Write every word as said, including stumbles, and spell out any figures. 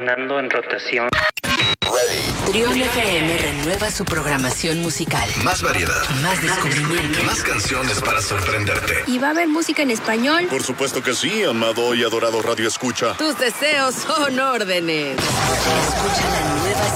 sonando en rotación. Trión F M renueva su programación musical. Más variedad. Más descubrimiento. Más canciones para sorprenderte. ¿Y va a haber música en español? Por supuesto que sí, amado y adorado Radio Escucha. Tus deseos son órdenes. Escucha la nueva